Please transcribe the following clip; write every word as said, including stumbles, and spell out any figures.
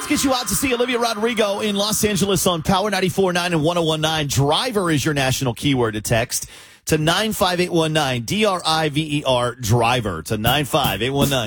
get you out to see Olivia Rodrigo in Los Angeles on Power ninety-four point nine and one oh one point nine. Driver is your national keyword to text to nine five eight one nine. D R I V E R, driver, to nine five eight one nine.